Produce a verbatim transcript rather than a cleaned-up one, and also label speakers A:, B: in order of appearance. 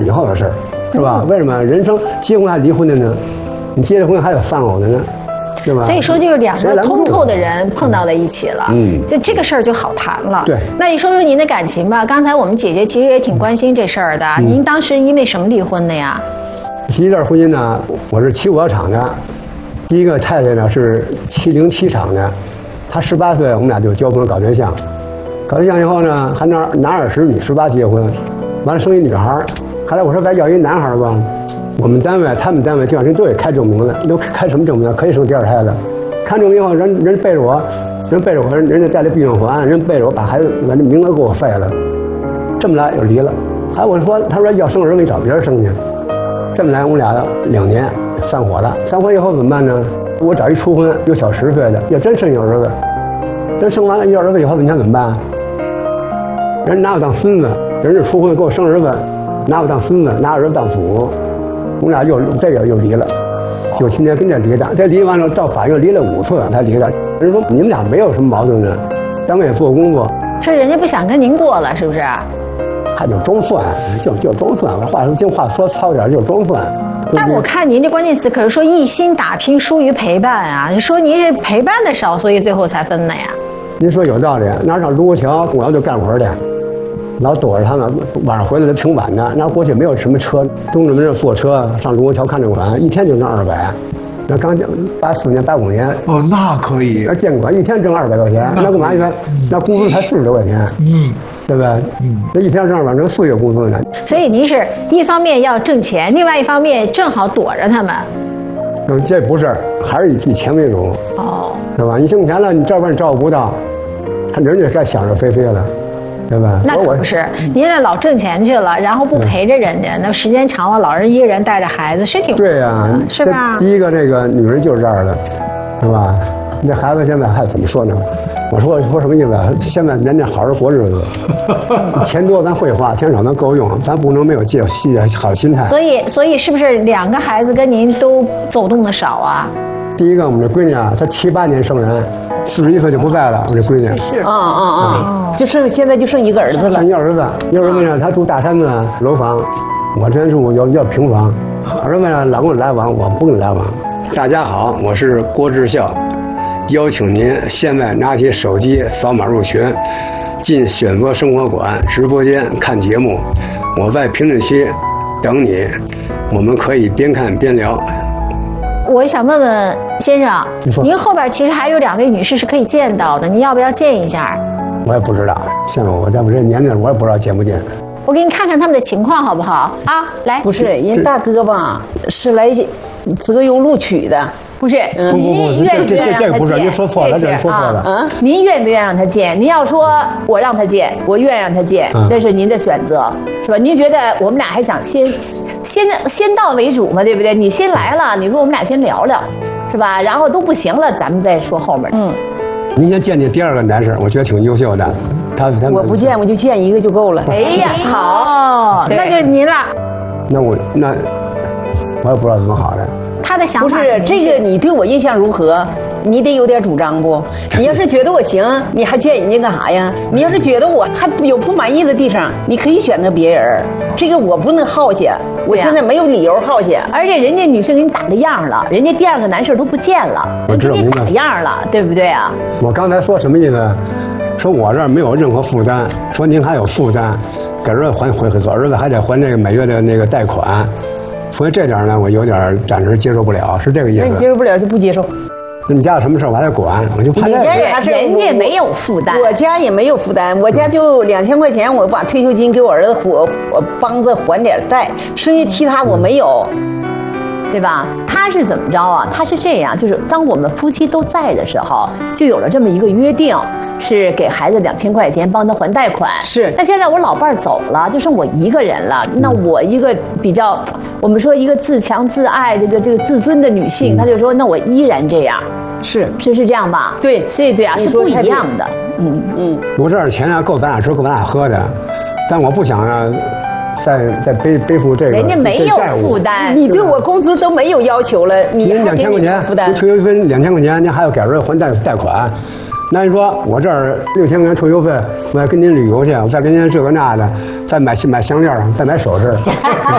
A: 以后的事儿，是吧？为什么人生结婚还离婚的呢？你结了婚还有丧偶的呢？对吧？
B: 所以说，就是两个通透的人碰到了一起了，嗯，就这个事儿就好谈了。
A: 对，
B: 那你说说您的感情吧。刚才我们姐姐其实也挺关心这事儿的。嗯、您当时因为什么离婚的呀？
A: 第一段婚姻呢，我是七五幺厂的，第一个太太呢是七零七厂的，她十八岁，我们俩就交朋友搞对象，搞对象以后呢，还男男二十女十八结婚，完了生一女孩，后来我说再要一男孩吧。我们单位、他们单位经常都也开证明的，都开什么证明？可以生第二胎的。看证明以后，人人背着我，人背着我，人家带着避孕环，人背着我把孩子把这名额给我废了。这么来又离了。还我说，他说要生儿子，你找别人生去。这么来，我们俩两年散伙了。散伙以后怎么办呢？我找一初婚有小十岁的，要真生一儿子，真生完了一儿子以后，你想怎么办？人拿我当孙子，人是初婚给我生儿子，拿我当孙子，拿儿子当祖。我们俩又这个又离了，就今天跟这离的，这离完了到法院离了五次才离的。人说你们俩没有什么矛盾的，单位也做工作，
B: 是人家不想跟您过了，是不是？
A: 还就装蒜，就就装蒜。我话说这话说糙点，就装蒜。
B: 但我看您这关键词可是说一心打拼疏于陪伴啊，你说您是陪伴的少，所以最后才分了呀？
A: 您说有道理，那上卢沟桥我要就干活去。老躲着他们，晚上回来都挺晚的。那过去没有什么车，东直门这坐车上卢沟桥看证馆，一天就挣二百。那刚八四年、八五年
C: 哦，那可以。
A: 那建馆一天挣二百块钱，那干嘛去？那工资才四十多块钱，嗯，对吧？嗯，这一天挣二百，挣四月工资呢。
B: 所以您是一方面要挣钱，另外一方面正好躲着他们。
A: 嗯，这不是，还是以以钱为主。哦，是吧？你挣钱了，你这边你照顾不到，他人家该想着飞飞了。对吧？
B: 那可不是，您这老挣钱去了，然后不陪着人家，那时间长了，老人一个人带着孩子是挺
A: 对呀、啊，
B: 是吧？
A: 第一个，这个女人就是这样的，是吧？你这孩子现在还怎么说呢？我说说什么意思？现在人家好好过日子，钱多咱会花，钱少咱够用，咱不能没有借好心态。
B: 所以，所以是不是两个孩子跟您都走动的少啊？
A: 第一个，我们这闺女啊，她七八年生人。四十一岁就不在了，我这闺女
D: 是啊啊啊，就剩现在就剩一个儿子了，
A: 剩一儿子，一儿子呢，他住大山子楼房，我这住要要平房，儿子呢老跟我来往，我不跟来往。大家好，我是郭志孝，邀请您现在拿起手机扫码入群，进选择生活馆直播间看节目，我在评论区等你，我们可以边看边聊。
B: 我想问问先生，您后边其实还有两位女士是可以见到的，您要不要见一下？
A: 我也不知道，像我在我这年龄，我也不知道见不见。
B: 我给你看看他们的情况好不好？啊，来，
D: 不是人大哥吧，是来择优录取的。
B: 不是，
A: 不不不，这这这这个不是，您说错了，这是说错了。
E: 啊，您愿不愿意让他见？您要说我让他见，我愿意让他见，那是您的选择，是吧？您觉得我们俩还想先先先到为主嘛，对不对？你先来了，你说我们俩先聊聊，是吧？然后都不行了，咱们再说后面。嗯，
A: 您先见见第二个男士，我觉得挺优秀的。他他
D: 我不见，我就见一个就够了。
E: 哎呀，好，
B: 那就您了。
A: 那我那我也不知道怎么好的。
B: 他的想法
D: 不是这个，你对我印象如何？你得有点主张不？你要是觉得我行，你还见人家干啥呀？你要是觉得我还有不满意的地方，你可以选择别人。这个我不能耗下，我现在没有理由耗下。
E: 而且人家女生给你打了样了，人家第二个男士都不见了，
A: 我知道
E: 人家打样了，对不对啊？
A: 我刚才说什么意思？说我这儿没有任何负担，说您还有负担，给儿子还还给儿子还得还那个每月的那个贷款。所以这点呢，我有点暂时接受不了，是这个意思。
D: 那你接受不了就不接受。
A: 你们家有什么事我还得管，我就怕这个。
E: 你家人家没有负担，
D: 我家也没有负担，我家就两千块钱，我把退休金给我儿子我我帮着还点贷，剩下其他我没有。
E: 对吧？他是怎么着啊？他是这样，就是当我们夫妻都在的时候，就有了这么一个约定，是给孩子两千块钱帮他还贷款。
D: 是。
E: 那现在我老伴儿走了，就剩我一个人了。那我一个比较，我们说一个自强自爱、这个这个自尊的女性，她就说，那我依然这样。
D: 是，
E: 是是这样吧？
D: 对，
E: 所以对啊，是不一样的。嗯
D: 嗯。
A: 我这点钱啊，够咱俩吃，够咱俩喝的，但我不想啊。再再背背负这个，
E: 人家没有负担，
D: 你对我工资都没有要求了，你
A: 两千块钱负担，退休费两千块钱，您还要给儿子还贷贷款，那你说我这儿六千块钱退休费，我要跟您旅游去，我再跟您这个那的，再买买项链，再买首饰。